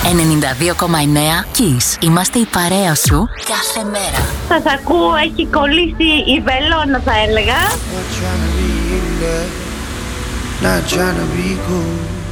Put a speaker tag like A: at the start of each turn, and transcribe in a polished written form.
A: 92,9 Kiss. Είμαστε η παρέα σου κάθε μέρα.
B: Σας ακούω, έχει κολλήσει η βελόνα θα έλεγα.
C: Not trying to be cool.